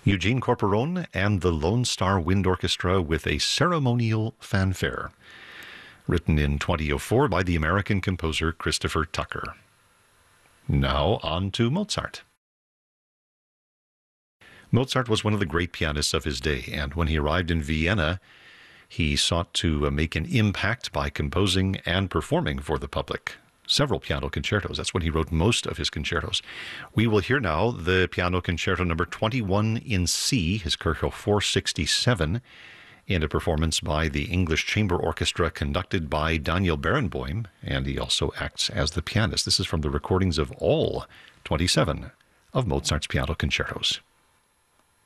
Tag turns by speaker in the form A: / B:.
A: Eugene Corporon and the Lone Star Wind Orchestra with a ceremonial fanfare, written in 2004 by the American composer Christopher Tucker. Now on to Mozart. Mozart was one of the great pianists of his day, and when he arrived in Vienna, he sought to make an impact by composing and performing for the public. Several piano concertos. That's when he wrote most of his concertos. We will hear now the Piano Concerto number 21 in C, his Kirchhoff 467, in a performance by the English Chamber Orchestra conducted by Daniel Barenboim, and he also acts as the pianist. This is from the recordings of all 27 of Mozart's piano concertos.